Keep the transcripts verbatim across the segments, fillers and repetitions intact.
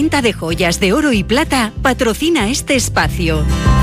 compraventa de joyas de oro y plata patrocina este espacio.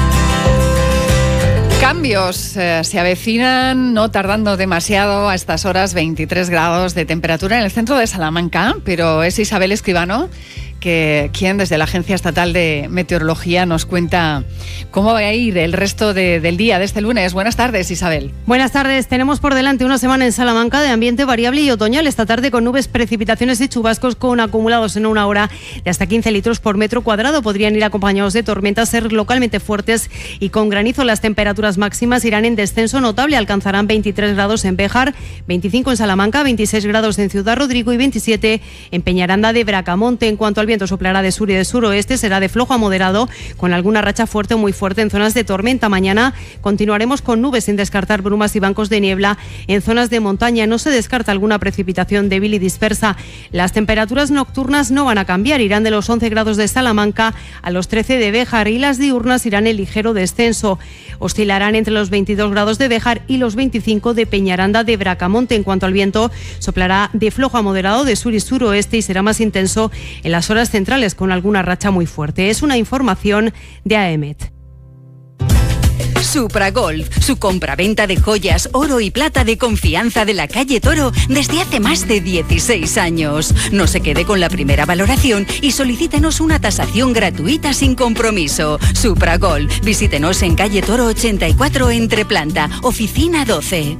Cambios eh, se avecinan, no tardando demasiado, a estas horas, veintitrés grados de temperatura en el centro de Salamanca, pero es Isabel Escribano que quien desde la Agencia Estatal de Meteorología nos cuenta cómo va a ir el resto de, del día de este lunes. Buenas tardes, Isabel. Buenas tardes. Tenemos por delante una semana en Salamanca de ambiente variable y otoñal. Esta tarde con nubes, precipitaciones y chubascos con acumulados en una hora de hasta quince litros por metro cuadrado. Podrían ir acompañados de tormentas, ser localmente fuertes y con granizo. Las temperaturas máximas irán en descenso notable. Alcanzarán veintitrés grados en Béjar, veinticinco en Salamanca, veintiséis grados en Ciudad Rodrigo y veintisiete en Peñaranda de Bracamonte. En cuanto al viento, soplará de sur y de suroeste, será de flojo a moderado, con alguna racha fuerte o muy fuerte en zonas de tormenta. Mañana continuaremos con nubes, sin descartar brumas y bancos de niebla en zonas de montaña. No se descarta alguna precipitación débil y dispersa. Las temperaturas nocturnas no van a cambiar, irán de los once grados de Salamanca a los trece de Béjar, y las diurnas irán en ligero descenso. Oscilarán entre los veintidós grados de Béjar y los veinticinco de Peñaranda de Bracamonte. En cuanto al viento, soplará de flojo a moderado de sur y suroeste y será más intenso en las horas centrales, con alguna racha muy fuerte. Es una información de A E M E T. Supragolf, su compraventa de joyas, oro y plata de confianza de la calle Toro desde hace más de dieciséis años. No se quede con la primera valoración y solicítenos una tasación gratuita sin compromiso. Supragolf, visítenos en calle Toro ochenta y cuatro, entre planta, oficina doce.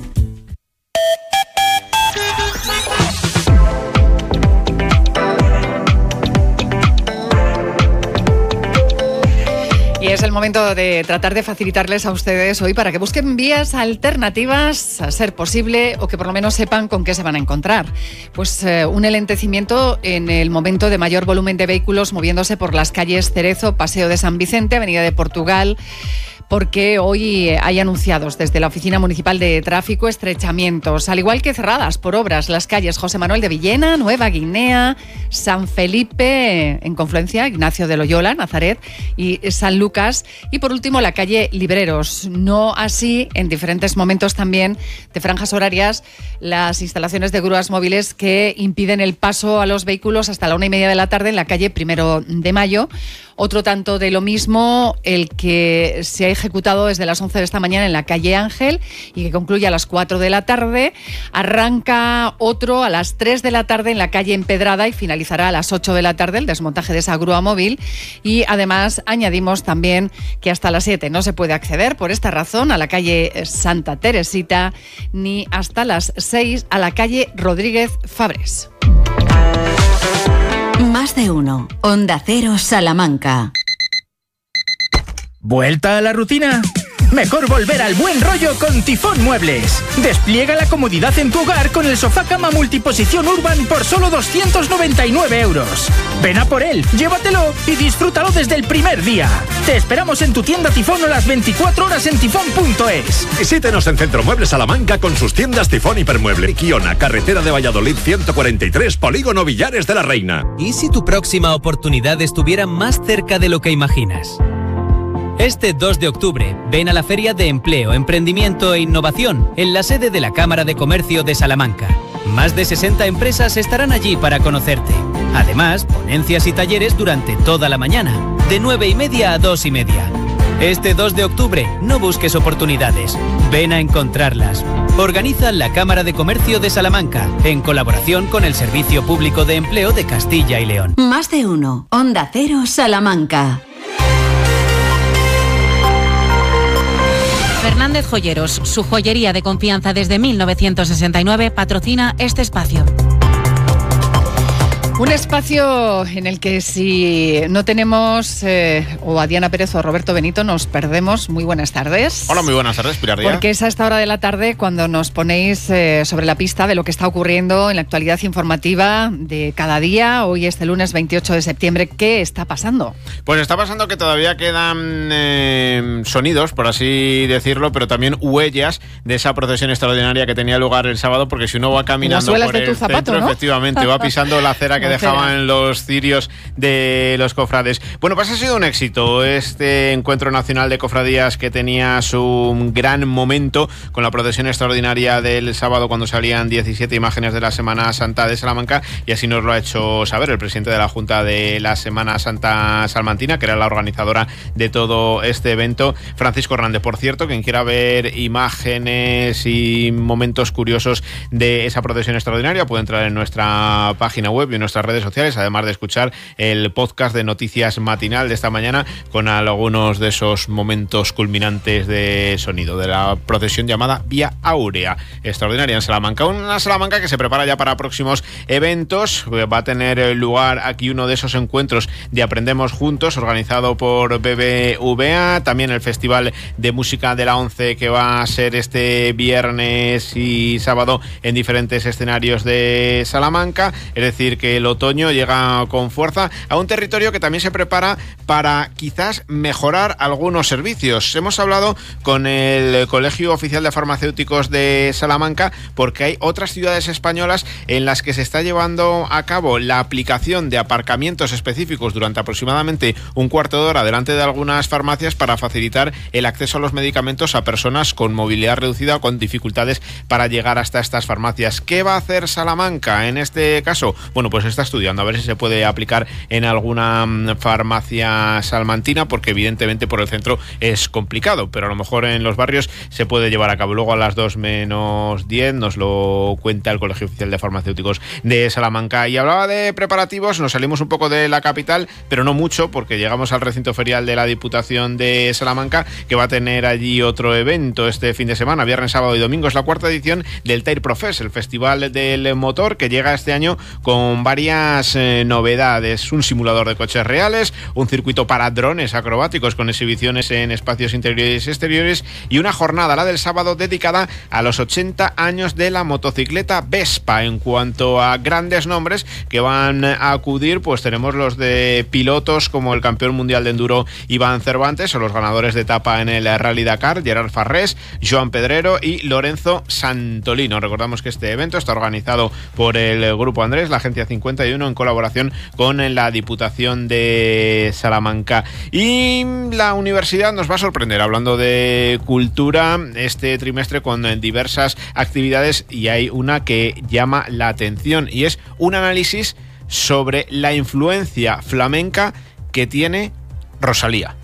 Y es el momento de tratar de facilitarles a ustedes hoy para que busquen vías alternativas, a ser posible, o que por lo menos sepan con qué se van a encontrar. Pues eh, un enlentecimiento en el momento de mayor volumen de vehículos moviéndose por las calles Cerezo, Paseo de San Vicente, Avenida de Portugal, porque hoy hay anunciados desde la Oficina Municipal de Tráfico estrechamientos, al igual que cerradas por obras las calles José Manuel de Villena, Nueva Guinea, San Felipe, en confluencia, Ignacio de Loyola, Nazaret y San Lucas, y por último la calle Libreros. No así, en diferentes momentos también de franjas horarias, las instalaciones de grúas móviles que impiden el paso a los vehículos hasta la una y media de la tarde en la calle Primero de Mayo. Otro tanto de lo mismo, el que se ha ejecutado desde las once de esta mañana en la calle Ángel y que concluye a las cuatro de la tarde. Arranca otro a las tres de la tarde en la calle Empedrada y finalizará a las ocho de la tarde el desmontaje de esa grúa móvil. Y además añadimos también que hasta las siete no se puede acceder por esta razón a la calle Santa Teresita, ni hasta las seis a la calle Rodríguez Fabres. Más de uno. Onda Cero Salamanca. ¿Vuelta a la rutina? Mejor volver al buen rollo con Tifón Muebles. Despliega la comodidad en tu hogar con el sofá cama multiposición Urban por solo doscientos noventa y nueve euros. Ven a por él, llévatelo y disfrútalo desde el primer día. Te esperamos en tu tienda Tifón o las veinticuatro horas en tifón punto es. Visítenos en Centro Muebles Salamanca con sus tiendas Tifón Hipermueble. Quiona, carretera de Valladolid ciento cuarenta y tres, Polígono Villares de la Reina. ¿Y si tu próxima oportunidad estuviera más cerca de lo que imaginas? Este dos de octubre, ven a la Feria de Empleo, Emprendimiento e Innovación en la sede de la Cámara de Comercio de Salamanca. Más de sesenta empresas estarán allí para conocerte. Además, ponencias y talleres durante toda la mañana, de nueve y media a dos y media. Este dos de octubre, no busques oportunidades, ven a encontrarlas. Organiza la Cámara de Comercio de Salamanca, en colaboración con el Servicio Público de Empleo de Castilla y León. Más de uno. Onda Cero Salamanca. Fernández Joyeros, su joyería de confianza desde mil novecientos sesenta y nueve, patrocina este espacio. Un espacio en el que si no tenemos eh, o a Diana Pérez o a Roberto Benito nos perdemos. Muy buenas tardes. Hola, muy buenas tardes, Pilar Díaz. Porque es a esta hora de la tarde cuando nos ponéis eh, sobre la pista de lo que está ocurriendo en la actualidad informativa de cada día. Hoy este lunes veintiocho de septiembre. ¿Qué está pasando? Pues está pasando que todavía quedan eh, sonidos, por así decirlo, pero también huellas de esa procesión extraordinaria que tenía lugar el sábado, porque si uno va caminando las suelas por de tu el zapato, centro, ¿no? efectivamente, va pisando la acera que dejaban los cirios de los cofrades. Bueno, pues ha sido un éxito este encuentro nacional de cofradías que tenía su gran momento con la procesión extraordinaria del sábado cuando salían diecisiete imágenes de la Semana Santa de Salamanca, y así nos lo ha hecho saber el presidente de la Junta de la Semana Santa Salmantina, que era la organizadora de todo este evento, Francisco Hernández. Por cierto, quien quiera ver imágenes y momentos curiosos de esa procesión extraordinaria puede entrar en nuestra página web y en nuestras redes sociales, además de escuchar el podcast de Noticias Matinal de esta mañana con algunos de esos momentos culminantes de sonido de la procesión llamada Vía Áurea, extraordinaria en Salamanca. Una Salamanca que se prepara ya para próximos eventos. Va a tener lugar aquí uno de esos encuentros de Aprendemos Juntos, organizado por B B V A, también el Festival de Música de la ONCE, que va a ser este viernes y sábado en diferentes escenarios de Salamanca. Es decir, que el otoño llega con fuerza a un territorio que también se prepara para quizás mejorar algunos servicios. Hemos hablado con el Colegio Oficial de Farmacéuticos de Salamanca porque hay otras ciudades españolas en las que se está llevando a cabo la aplicación de aparcamientos específicos durante aproximadamente un cuarto de hora delante de algunas farmacias para facilitar el acceso a los medicamentos a personas con movilidad reducida o con dificultades para llegar hasta estas farmacias. ¿Qué va a hacer Salamanca en este caso? Bueno, pues está estudiando a ver si se puede aplicar en alguna farmacia salmantina, porque evidentemente por el centro es complicado, pero a lo mejor en los barrios se puede llevar a cabo. Luego a las dos menos diez nos lo cuenta el Colegio Oficial de Farmacéuticos de Salamanca. Y hablaba de preparativos, nos salimos un poco de la capital, pero no mucho, porque llegamos al recinto ferial de la Diputación de Salamanca, que va a tener allí otro evento este fin de semana, viernes, sábado y domingo. Es la cuarta edición del Tyre Profes, el Festival del Motor, que llega este año con varias eh, novedades. Un simulador de coches reales, un circuito para drones acrobáticos con exhibiciones en espacios interiores y exteriores, y una jornada, la del sábado, dedicada a los ochenta años de la motocicleta Vespa. En cuanto a grandes nombres que van a acudir, pues tenemos los de pilotos como el campeón mundial de enduro Iván Cervantes, o los ganadores de etapa en el Rally Dakar, Gerard Farrés, Joan Pedrero y Lorenzo Santolino. Recordamos que este evento está organizado por el Grupo Andrés, la Agencia cincuenta y uno, en colaboración con la Diputación de Salamanca. Y la universidad nos va a sorprender hablando de cultura este trimestre con diversas actividades, y hay una que llama la atención, y es un análisis sobre la influencia flamenca que tiene Rosalía.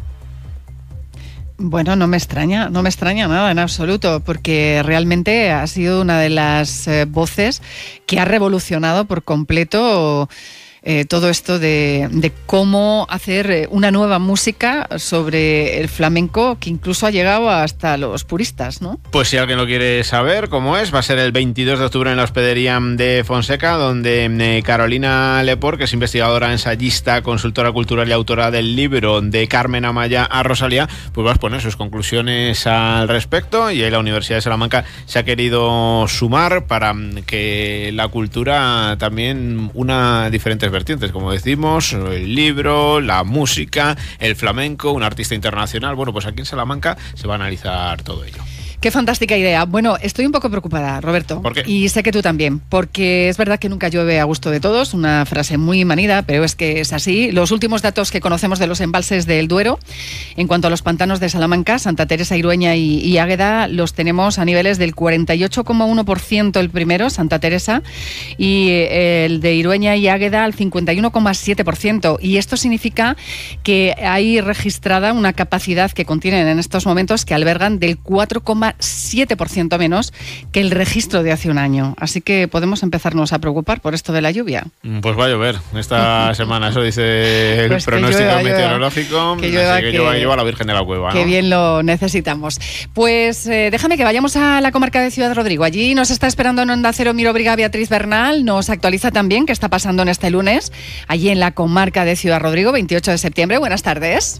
Bueno, no me extraña, no me extraña nada en absoluto, porque realmente ha sido una de las eh, voces que ha revolucionado por completo eh, todo esto de, de cómo hacer una nueva música sobre el flamenco, que incluso ha llegado hasta los puristas, ¿no? Pues si alguien lo quiere saber cómo es, va a ser el veintidós de octubre en la Hospedería de Fonseca, donde eh, Carolina Lepor, que es investigadora, ensayista, consultora cultural y autora del libro De Carmen Amaya a Rosalía, pues va a exponer sus conclusiones al respecto, y ahí la Universidad de Salamanca se ha querido sumar para que la cultura también una diferentes vertientes, como decimos, el libro, la música, el flamenco, un artista internacional. Bueno, pues aquí en Salamanca se va a analizar todo ello. Qué fantástica idea. Bueno, estoy un poco preocupada, Roberto. ¿Por qué? Y sé que tú también, porque es verdad que nunca llueve a gusto de todos, una frase muy manida, pero es que es así. Los últimos datos que conocemos de los embalses del Duero, en cuanto a los pantanos de Salamanca, Santa Teresa, Irueña y, y Águeda, los tenemos a niveles del cuarenta y ocho coma uno por ciento el primero, Santa Teresa, y el de Irueña y Águeda al cincuenta y uno coma siete por ciento. Y esto significa que hay registrada una capacidad que contienen en estos momentos que albergan del cuatro coma siete por ciento menos que el registro de hace un año. Así que podemos empezarnos a preocupar por esto de la lluvia. Pues va a llover esta semana, eso dice el pues pronóstico llueva, meteorológico. Que llueva, así que, que llueva, llueva la Virgen de la Cueva, ¿no? Qué bien lo necesitamos. Pues eh, déjame que vayamos a la comarca de Ciudad Rodrigo. Allí nos está esperando en Onda Cero Miro Briga Beatriz Bernal. Nos actualiza también qué está pasando en este lunes, allí en la comarca de Ciudad Rodrigo, veintiocho de septiembre. Buenas tardes.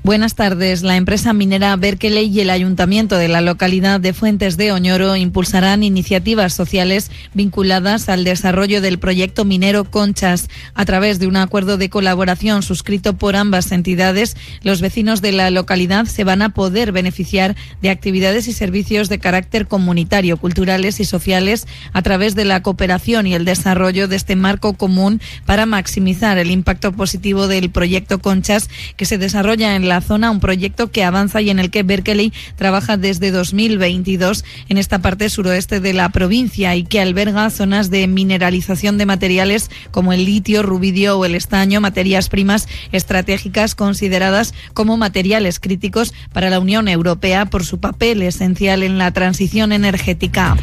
Buenas tardes. La empresa minera Berkeley y el ayuntamiento de la localidad de Fuentes de Oñoro impulsarán iniciativas sociales vinculadas al desarrollo del proyecto minero Conchas. A través de un acuerdo de colaboración suscrito por ambas entidades, los vecinos de la localidad se van a poder beneficiar de actividades y servicios de carácter comunitario, culturales y sociales a través de la cooperación y el desarrollo de este marco común para maximizar el impacto positivo del proyecto Conchas, que se desarrolla en la zona, un proyecto que avanza y en el que Berkeley trabaja desde dos mil veintidós en esta parte suroeste de la provincia y que alberga zonas de mineralización de materiales como el litio, rubidio o el estaño, materias primas estratégicas consideradas como materiales críticos para la Unión Europea por su papel esencial en la transición energética.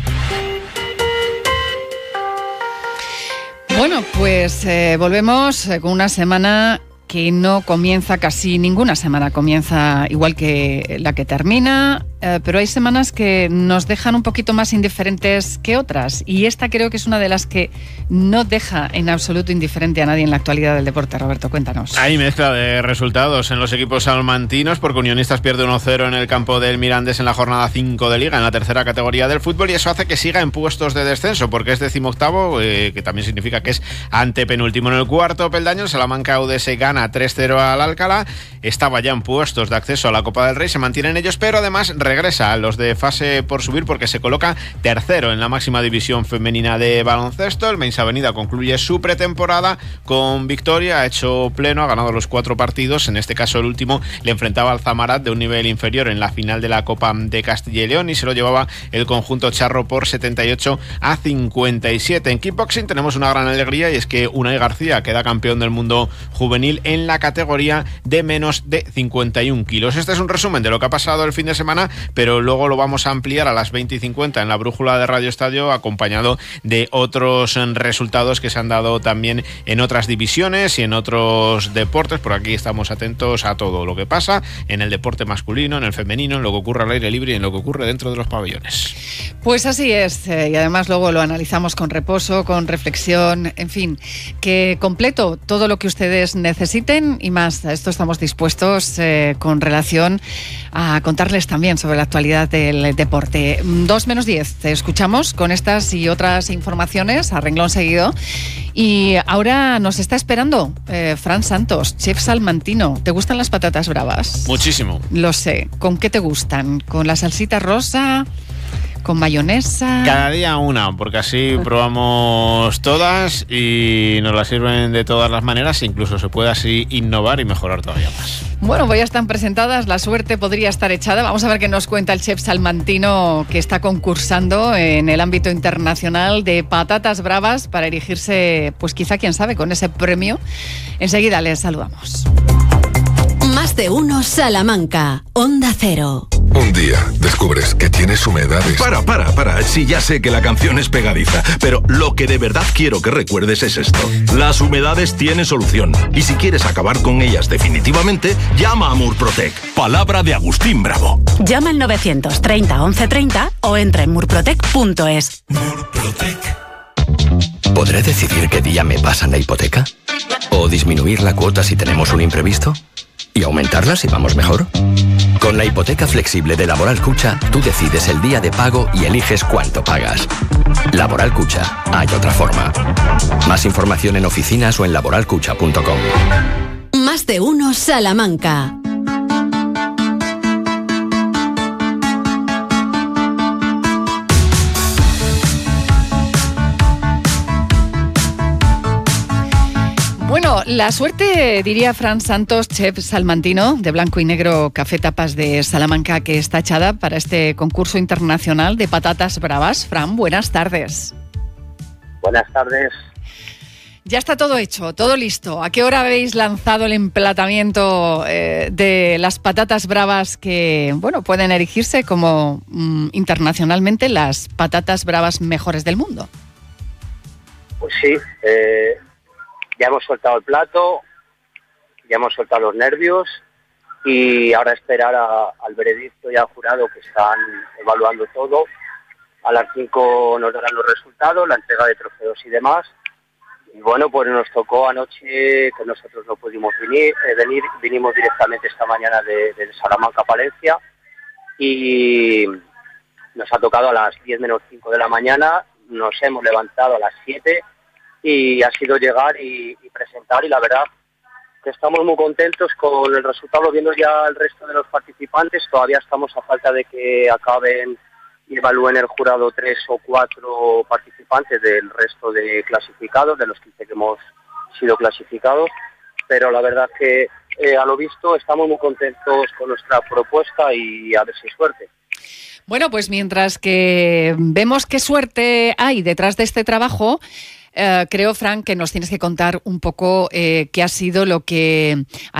Bueno, pues eh, volvemos eh, con una semana que no comienza, casi ninguna semana comienza igual que la que termina, eh, pero hay semanas que nos dejan un poquito más indiferentes que otras, y esta creo que es una de las que no deja en absoluto indiferente a nadie en la actualidad del deporte. Roberto, cuéntanos. Hay mezcla de resultados en los equipos salmantinos, porque Unionistas pierde uno cero en el campo del Mirandés en la jornada cinco de Liga, en la tercera categoría del fútbol, y eso hace que siga en puestos de descenso, porque es decimoctavo, eh, que también significa que es antepenúltimo. En el cuarto peldaño, el Salamanca U D S gana tres cero al Alcalá, estaba ya en puestos de acceso a la Copa del Rey, se mantienen ellos, pero además regresa a los de fase por subir porque se coloca tercero en la máxima división femenina de baloncesto. El Mensa Avenida concluye su pretemporada con victoria, ha hecho pleno, ha ganado los cuatro partidos, en este caso el último le enfrentaba al Zamarat de un nivel inferior en la final de la Copa de Castilla y León y se lo llevaba el conjunto charro por setenta y ocho a cincuenta y siete. En kickboxing tenemos una gran alegría y es que Unai García queda campeón del mundo juvenil en la categoría de menos de cincuenta y un kilos. Este es un resumen de lo que ha pasado el fin de semana, pero luego lo vamos a ampliar a las veinte y cincuenta en la brújula de Radio Estadio, acompañado de otros resultados que se han dado también en otras divisiones y en otros deportes. Por aquí estamos atentos a todo lo que pasa en el deporte masculino, en el femenino, en lo que ocurre al aire libre y en lo que ocurre dentro de los pabellones. Pues así es, eh, y además luego lo analizamos con reposo, con reflexión, en fin, que completo todo lo que ustedes necesiten y más. A esto estamos dispuestos eh, con relación a contarles también sobre la actualidad del deporte. Dos menos diez, te escuchamos con estas y otras informaciones a renglón seguido. Y ahora nos está esperando eh, Fran Santos, chef salmantino. ¿Te gustan las patatas bravas? Muchísimo. Lo sé. ¿Con qué te gustan? ¿Con la salsita rosa? ¿Con mayonesa? Cada día una, porque así probamos todas y nos las sirven de todas las maneras, e incluso se puede así innovar y mejorar todavía más. Bueno, pues ya están presentadas, la suerte podría estar echada. Vamos a ver qué nos cuenta el chef salmantino que está concursando en el ámbito internacional de patatas bravas para erigirse, pues quizá, quién sabe, con ese premio. Enseguida les saludamos. Más de uno Salamanca, Onda Cero. Un día descubres que tienes humedades. Para, para, para. Sí, ya sé que la canción es pegadiza, pero lo que de verdad quiero que recuerdes es esto. Las humedades tienen solución. Y si quieres acabar con ellas definitivamente, llama a Murprotec. Palabra de Agustín Bravo. Llama al novecientos treinta once treinta o entra en murprotec punto es. Murprotec. ¿Podré decidir qué día me pasan la hipoteca? ¿O disminuir la cuota si tenemos un imprevisto? ¿Y aumentarla si vamos mejor? Con la hipoteca flexible de Laboral Cucha, tú decides el día de pago y eliges cuánto pagas. Laboral Cucha, hay otra forma. Más información en oficinas o en laboral cucha punto com. Más de uno Salamanca. Bueno, la suerte, diría Fran Santos, chef salmantino de Blanco y Negro Café Tapas de Salamanca, que está echada para este concurso internacional de patatas bravas. Fran, buenas tardes. Buenas tardes. Ya está todo hecho, todo listo. ¿A qué hora habéis lanzado el emplatamiento eh, de las patatas bravas que, bueno, pueden erigirse como mm, internacionalmente las patatas bravas mejores del mundo? Pues sí, eh... ya hemos soltado el plato, ya hemos soltado los nervios y ahora esperar a, al veredicto y al jurado que están evaluando todo. A las cinco nos darán los resultados, la entrega de trofeos y demás. Y bueno, pues nos tocó anoche, que nosotros no pudimos venir, eh, venir vinimos directamente esta mañana de, de Salamanca a Palencia y nos ha tocado a las diez menos cinco de la mañana, nos hemos levantado a las siete y ha sido llegar y, y presentar, y la verdad que estamos muy contentos con el resultado, viendo ya el resto de los participantes. Todavía estamos a falta de que acaben y evalúen el jurado tres o cuatro participantes del resto de clasificados, de los quince que hemos sido clasificados, pero la verdad que eh, a lo visto estamos muy contentos con nuestra propuesta y a ver si hay suerte. Bueno, pues mientras que vemos qué suerte hay detrás de este trabajo, eh, creo, Fran, que nos tienes que contar un poco eh, qué ha sido lo que